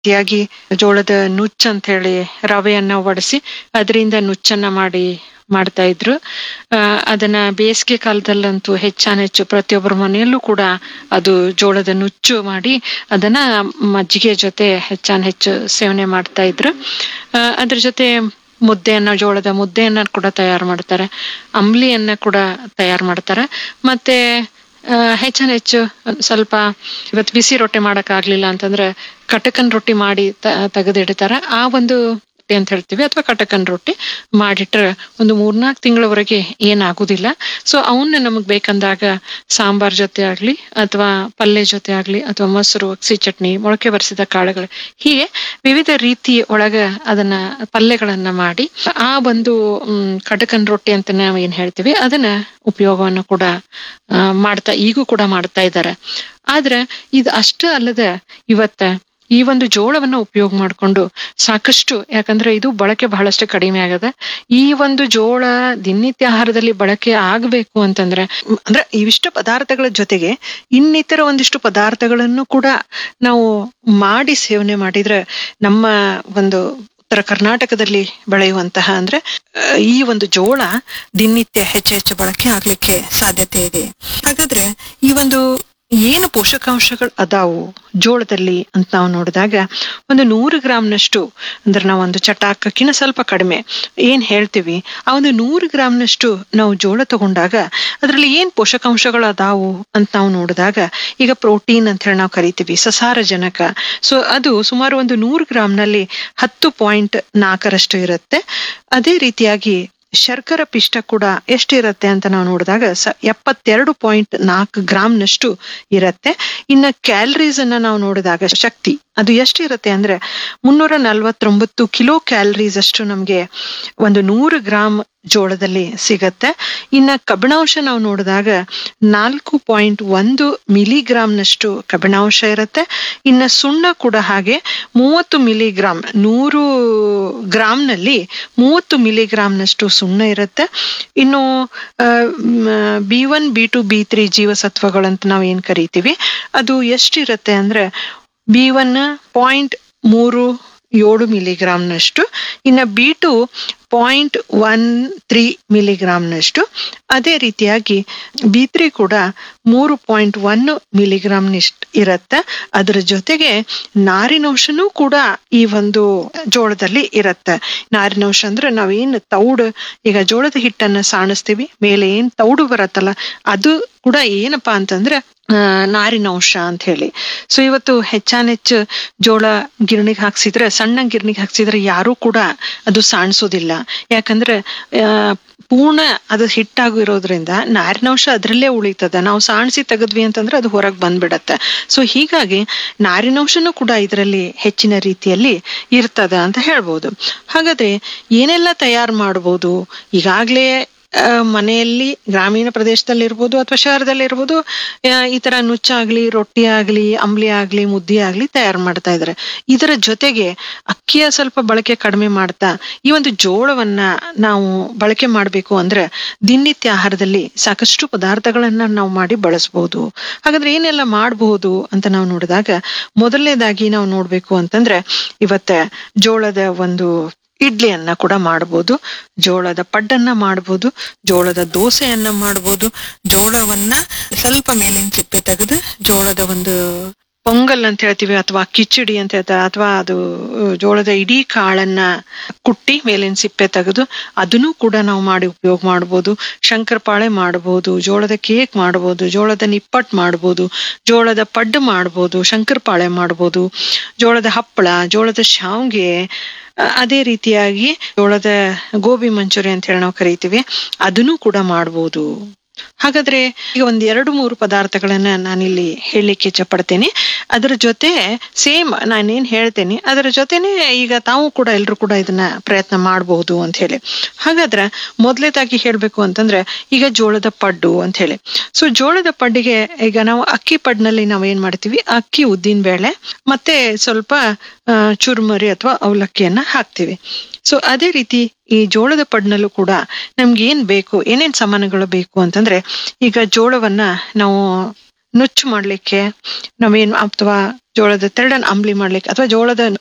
ರೀತಿಯಾಗಿ ಜೋಳದ ನುಚ್ಚು ಅಂತ ಹೇಳಿ ರವೆಯನ್ನ ಒಡಿಸಿ ಅದರಿಂದ ನುಚ್ಚನ್ನ ಮಾಡ್ತಾ ಇದ್ರು. ಅದನ್ನ ಬೇಸಿಗೆ ಕಾಲದಲ್ಲಂತೂ ಹೆಚ್ಚಾನೆಚ್ಚು ಪ್ರತಿಯೊಬ್ಬರ ಮನೆಯಲ್ಲೂ ಕೂಡ ಅದು ಜೋಳದ ನುಚ್ಚು ಮಾಡಿ ಅದನ್ನ ಮಜ್ಜಿಗೆ ಜೊತೆ ಹೆಚ್ಚು ಸೇವನೆ ಮಾಡ್ತಾ ಇದ್ರು. ಅದ್ರ ಜೊತೆ ಜೋಳದ ಮುದ್ದೆಯನ್ನ ಕೂಡ ತಯಾರು ಮಾಡ್ತಾರೆ, ಅಂಬ್ಲಿಯನ್ನ ಕೂಡ ತಯಾರು ಮಾಡ್ತಾರೆ. ಮತ್ತೆ ಹೆಚ್ಚು ಸ್ವಲ್ಪ ಇವತ್ತು ಬಿಸಿ ರೊಟ್ಟಿ ಮಾಡಕ್ ಆಗ್ಲಿಲ್ಲ ಅಂತಂದ್ರೆ ಕಟಕನ್ ರೊಟ್ಟಿ ಮಾಡಿ ತೆಗೆದಿಡ್ತಾರ. ಆ ಒಂದು ಅಂತ ಹೇಳ್ತೀವಿ, ಅಥವಾ ಕಟಕನ್ ರೊಟ್ಟಿ ಮಾಡಿಟ್ರೆ ಒಂದು 3-4 ತಿಂಗಳವರೆಗೆ ಏನಾಗುದಿಲ್ಲ. ಸೊ ಅವನ್ನ ನಮಗ್ ಬೇಕಂದಾಗ ಸಾಂಬಾರ್ ಜೊತೆ ಆಗ್ಲಿ ಅಥವಾ ಪಲ್ಯ ಜೊತೆ ಆಗ್ಲಿ ಅಥವಾ ಮೊಸರು, ಅಗಸಿ ಚಟ್ನಿ, ಮೊಳಕೆ ಬರಿಸಿದ ಕಾಳುಗಳು, ಹೀಗೆ ವಿವಿಧ ರೀತಿ ಒಳಗ ಅದನ್ನ ಪಲ್ಯಗಳನ್ನ ಮಾಡಿ ಆ ಒಂದು ಕಟಕನ್ ರೊಟ್ಟಿ ಅಂತ ನಾವ್ ಏನ್ ಹೇಳ್ತೀವಿ ಅದನ್ನ ಉಪಯೋಗವನ್ನು ಕೂಡ ಈಗೂ ಕೂಡ ಮಾಡ್ತಾ ಇದ್ದಾರೆ. ಆದ್ರೆ ಇದು ಅಷ್ಟೇ ಅಲ್ಲದೆ ಇವತ್ತ ಈ ಒಂದು ಜೋಳವನ್ನ ಉಪಯೋಗ ಮಾಡ್ಕೊಂಡು ಸಾಕಷ್ಟು, ಯಾಕಂದ್ರೆ ಇದು ಬಳಕೆ ಬಹಳಷ್ಟು ಕಡಿಮೆ ಆಗದೆ. ಈ ಒಂದು ಜೋಳ ದಿನನಿತ್ಯ ಆಹಾರದಲ್ಲಿ ಬಳಕೆ ಆಗ್ಬೇಕು ಅಂತಂದ್ರೆ ಅಂದ್ರೆ ಇವಿಷ್ಟು ಪದಾರ್ಥಗಳ ಜೊತೆಗೆ ಇನ್ನಿತರ ಒಂದಿಷ್ಟು ಪದಾರ್ಥಗಳನ್ನು ಕೂಡ ನಾವು ಮಾಡಿ ಸೇವನೆ ಮಾಡಿದ್ರೆ ನಮ್ಮ ಒಂದು ಉತ್ತರ ಕರ್ನಾಟಕದಲ್ಲಿ ಬೆಳೆಯುವಂತಹ ಅಂದ್ರೆ ಈ ಒಂದು ಜೋಳ ದಿನನಿತ್ಯ ಹೆಚ್ಚು ಬಳಕೆ ಆಗ್ಲಿಕ್ಕೆ ಸಾಧ್ಯತೆ ಇದೆ. ಹಾಗಾದ್ರೆ ಈ ಒಂದು ಏನು ಪೋಷಕಾಂಶಗಳು ಅದಾವು ಜೋಳದಲ್ಲಿ ಅಂತ ನಾವು ನೋಡಿದಾಗ ಒಂದು 100 ಗ್ರಾಂನಷ್ಟು, ಅಂದ್ರೆ ನಾವು ಒಂದು ಚಟಾಕಕ್ಕಿಂತ ಸ್ವಲ್ಪ ಕಡಿಮೆ ಏನ್ ಹೇಳ್ತೀವಿ, ಆ ಒಂದು 100 ಗ್ರಾಂನಷ್ಟು ನಾವು ಜೋಳ ತಗೊಂಡಾಗ ಅದ್ರಲ್ಲಿ ಏನ್ ಪೋಷಕಾಂಶಗಳು ಅದಾವು ಅಂತ ನಾವು ನೋಡಿದಾಗ, ಈಗ ಪ್ರೋಟೀನ್ ಅಂತ ಹೇಳಿ ನಾವು ಕರಿತೀವಿ, ಸಸಾರಜನಕ. ಸೊ ಅದು ಸುಮಾರು ಒಂದು 100 ಗ್ರಾಂನಲ್ಲಿ 10.4 ಇರುತ್ತೆ. ಅದೇ ರೀತಿಯಾಗಿ ಶರ್ಕರ ಪಿಷ್ಟ ಕೂಡ ಎಷ್ಟಿರತ್ತೆ ಅಂತ ನಾವು ನೋಡಿದಾಗ 72.4 ಗ್ರಾಂನಷ್ಟು ಇರತ್ತೆ. ಇನ್ನ ಕ್ಯಾಲರೀಸ್ ಅನ್ನ ನಾವು ನೋಡಿದಾಗ ಶಕ್ತಿ ಅದು ಎಷ್ಟಿರತ್ತೆ ಅಂದ್ರೆ 349 ಕಿಲೋ ಕ್ಯಾಲರೀಸ್ ಅಷ್ಟು ನಮ್ಗೆ ಒಂದು 100 ಗ್ರಾಂ ಜೋಳದಲ್ಲಿ ಸಿಗತ್ತೆ. ಇನ್ನ ಕಬ್ಬಿಣಾಂಶ ನಾವು ನೋಡಿದಾಗ 4.1 ಮಿಲಿಗ್ರಾಂನಷ್ಟು ಕಬ್ಬಿಣಾಂಶ ಇರುತ್ತೆ. ಇನ್ನ ಸುಣ್ಣ ಕೂಡ ಹಾಗೆ 30 ಮಿಲಿಗ್ರಾಂ, 100 ಗ್ರಾಂನಲ್ಲಿ 30 ಮಿಲಿಗ್ರಾಂನಷ್ಟು ಸುಣ್ಣ ಇರುತ್ತೆ. ಇನ್ನು B1, B2, B3 ಜೀವಸತ್ವಗಳಂತ ನಾವ್ ಏನ್ ಕರಿತೀವಿ ಅದು ಎಷ್ಟಿರತ್ತೆ ಅಂದ್ರೆ B1 0.37 ಮಿಲಿಗ್ರಾಂನಷ್ಟು, ಇನ್ನ B2 0.13 ಮಿಲಿಗ್ರಾಂನಷ್ಟು. ಅದೇ ರೀತಿಯಾಗಿ B3 ಕೂಡ 3.1 ಮಿಲಿಗ್ರಾಂನಷ್ಟು ಇರತ್ತೆ. ಅದರ ಜೊತೆಗೆ ನಾರಿನಂಶನೂ ಕೂಡ ಈ ಒಂದು ಜೋಳದಲ್ಲಿ ಇರತ್ತೆ. ನಾರಿನಂಶ ಅಂದ್ರೆ ನಾವೇನ್ ತೌಡು, ಈಗ ಜೋಳದ ಹಿಟ್ಟನ್ನ ಸಾಣಿಸ್ತೀವಿ, ಮೇಲೆ ಏನ್ ತೌಡು ಬರತ್ತಲ್ಲ ಅದು ಕೂಡ ಏನಪ್ಪಾ ಅಂತಂದ್ರೆ ನಾರಿನಂಶ ಅಂತ ಹೇಳಿ. ಸೊ ಇವತ್ತು ಹೆಚ್ಚಾನೆಚ್ಚು ಜೋಳ ಗಿರಣಿಗೆ ಹಾಕ್ಸಿದ್ರೆ, ಸಣ್ಣ ಗಿರಣಿಗೆ ಹಾಕ್ಸಿದ್ರೆ ಯಾರು ಕೂಡ ಅದು ಸಾಣಿಸೋದಿಲ್ಲ. ಯಾಕಂದ್ರೆ ಪೂರ್ಣ ಅದು ಹಿಟ್ಟಾಗಿರೋದ್ರಿಂದ ನಾರಿನಂಶ ಅದ್ರಲ್ಲೇ ಉಳಿತದ. ನಾವು ಸಾಣಿಸಿ ತೆಗದ್ವಿ ಅಂತಂದ್ರೆ ಅದು ಹೊರಗೆ ಬಂದ್ಬಿಡತ್ತೆ. ಸೊ ಹೀಗಾಗಿ ನಾರಿನಂಶನೂ ಕೂಡ ಇದರಲ್ಲಿ ಹೆಚ್ಚಿನ ರೀತಿಯಲ್ಲಿ ಇರ್ತದ ಅಂತ ಹೇಳ್ಬೋದು. ಹಾಗಾದ್ರೆ ಏನೆಲ್ಲ ತಯಾರು ಮಾಡ್ಬೋದು? ಈಗಾಗ್ಲೇ ಮನೆಯಲ್ಲಿ ಗ್ರಾಮೀಣ ಪ್ರದೇಶದಲ್ಲಿ ಇರ್ಬೋದು ಅಥವಾ ಶಹರದಲ್ಲಿ ಇರ್ಬೋದು ಈ ತರ ನುಚ್ಚಾಗ್ಲಿ, ರೊಟ್ಟಿ ಆಗ್ಲಿ, ಅಂಬ್ಲಿ ಆಗ್ಲಿ, ಮುದ್ದೆ ಆಗ್ಲಿ ತಯಾರು ಮಾಡ್ತಾ ಇದಾರೆ. ಇದರ ಜೊತೆಗೆ ಅಕ್ಕಿಯ ಸ್ವಲ್ಪ ಬಳಕೆ ಕಡಿಮೆ ಮಾಡ್ತಾ ಈ ಒಂದು ಜೋಳವನ್ನ ನಾವು ಬಳಕೆ ಮಾಡ್ಬೇಕು ಅಂದ್ರೆ ದಿನನಿತ್ಯ ಆಹಾರದಲ್ಲಿ ಸಾಕಷ್ಟು ಪದಾರ್ಥಗಳನ್ನ ನಾವು ಮಾಡಿ ಬಳಸಬಹುದು. ಹಾಗಾದ್ರೆ ಏನೆಲ್ಲ ಮಾಡಬಹುದು ಅಂತ ನಾವು ನೋಡಿದಾಗ, ಮೊದಲನೇದಾಗಿ ನಾವು ನೋಡ್ಬೇಕು ಅಂತಂದ್ರೆ ಇವತ್ತ ಜೋಳದ ಒಂದು ಇಡ್ಲಿಯನ್ನ ಕೂಡ ಮಾಡಬಹುದು, ಜೋಳದ ಪಡ್ಡನ್ನ ಮಾಡಬಹುದು, ಜೋಳದ ದೋಸೆಯನ್ನ ಮಾಡಬಹುದು, ಜೋಳವನ್ನ ಸ್ವಲ್ಪ ಮೇಲಿನ ಸಿಪ್ಪೆ ತೆಗೆದು ಜೋಳದ ಒಂದು ಪೊಂಗಲ್ ಅಂತ ಹೇಳ್ತೀವಿ ಅಥವಾ ಕಿಚಡಿ ಅಂತ ಹೇಳ್ತಾರೆ, ಅಥವಾ ಅದು ಜೋಳದ ಇಡೀ ಕಾಳನ್ನ ಕುಟ್ಟಿ ಮೇಲಿನ ಸಿಪ್ಪೆ ತೆಗೆದು ಅದನ್ನು ಕೂಡ ನಾವು ಮಾಡಿ ಉಪಯೋಗ ಮಾಡಬಹುದು. ಶಂಕರಪಾಳೆ ಮಾಡಬಹುದು, ಜೋಳದ ಕೇಕ್ ಮಾಡಬಹುದು, ಜೋಳದ ನಿಪ್ಪಟ್ಟು ಮಾಡಬಹುದು, ಜೋಳದ ಪಡ್ಡು ಮಾಡಬಹುದು, ಶಂಕರಪಾಳೆ ಮಾಡಬಹುದು, ಜೋಳದ ಹಪ್ಪಳ, ಜೋಳದ ಶಾವ್ಗೆ, ಅದೇ ರೀತಿಯಾಗಿ ಜೋಳದ ಗೋಬಿ ಮಂಚೂರಿ ಅಂತ ಹೇಳಿ ನಾವು ಕರಿತೀವಿ, ಅದನ್ನು ಕೂಡ ಮಾಡಬಹುದು. ಹಾಗಾದ್ರೆ ಈಗ 1-2-3 ಪದಾರ್ಥಗಳನ್ನ ನಾನಿಲ್ಲಿ ಹೇಳಲಿಕ್ಕೆ ಇಚ್ಛೆ ಪಡ್ತೇನೆ. ಅದರ ಜೊತೆ ಸೇಮ್ ನಾನೇನ್ ಹೇಳ್ತೇನೆ ಅದರ ಜೊತೆನೆ ಈಗ ತಾವು ಕೂಡ ಎಲ್ರು ಕೂಡ ಇದನ್ನ ಪ್ರಯತ್ನ ಮಾಡಬಹುದು ಅಂತ ಹೇಳಿ. ಹಾಗಾದ್ರೆ ಮೊದಲೇದಾಗಿ ಹೇಳ್ಬೇಕು ಅಂತಂದ್ರೆ ಈಗ ಜೋಳದ ಪಡ್ಡು ಅಂತ ಹೇಳಿ. ಸೊ ಜೋಳದ ಪಡ್ಡಿಗೆ ಈಗ ನಾವು ಅಕ್ಕಿ ಪಡ್ನಲ್ಲಿ ನಾವ್ ಏನ್ ಮಾಡ್ತೀವಿ, ಅಕ್ಕಿ, ಉದ್ದಿನ ಬೇಳೆ ಮತ್ತೆ ಸ್ವಲ್ಪ ಚುರುಮುರಿ ಅಥವಾ ಅವಲಕ್ಕಿಯನ್ನ ಹಾಕ್ತಿವಿ. ಸೊ ಅದೇ ರೀತಿ ಈ ಜೋಳದ ಪಡ್ನಲ್ಲೂ ಕೂಡ ನಮ್ಗೆ ಏನ್ ಬೇಕು, ಏನೇನ್ ಸಾಮಾನುಗಳು ಬೇಕು ಅಂತಂದ್ರೆ, ಈಗ ಜೋಳವನ್ನ ನಾವು ನುಚ್ಚು ಮಾಡ್ಲಿಕ್ಕೆ ನಾವೇನ್ ಅಥವಾ ಜೋಳದ ತೆರಳನ್ನ ಅಂಬ್ಲಿ ಮಾಡ್ಲಿಕ್ಕೆ ಅಥವಾ ಜೋಳದ